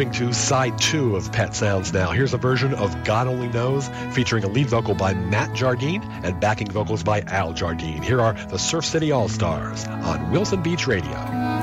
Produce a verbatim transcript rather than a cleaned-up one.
moving to side two of Pet Sounds now. Here's a version of God Only Knows featuring a lead vocal by Matt Jardine and backing vocals by Al Jardine. Here are the Surf City All-Stars on Wilson Beach Radio.